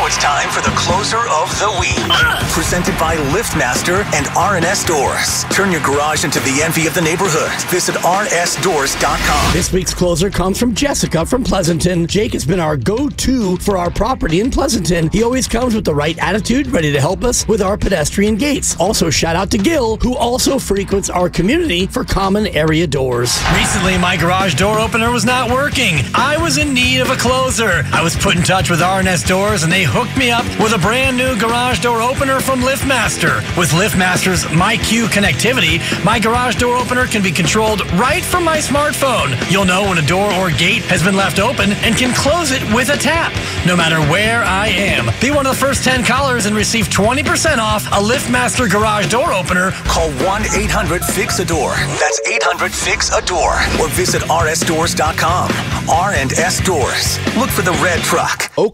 it's time for the closer of the week. Presented by LiftMaster and R&S Doors. Turn your garage into the envy of the neighborhood. Visit rsdoors.com. This week's closer comes from Jessica from Pleasanton. Jake has been our go-to for our property in Pleasanton. He always comes with the right attitude, ready to help us with our pedestrian gates. Also, shout out to Gil, who also frequents our community for common area doors. Recently, my garage door opener was not working. I was in need of a closer. I was put in touch with R&S Doors, and they hooked me up with a brand new garage door opener from LiftMaster. With LiftMaster's MyQ connectivity, my garage door opener can be controlled right from my smartphone. You'll know when a door or gate has been left open and can close it with a tap, no matter where I am. Be one of the first 10 callers and receive 20% off a LiftMaster garage door opener. Call 1-800-FIX-A-DOOR. That's 800-FIX-A-DOOR. Or visit rsdoors.com. R&S Doors. Look for the red truck.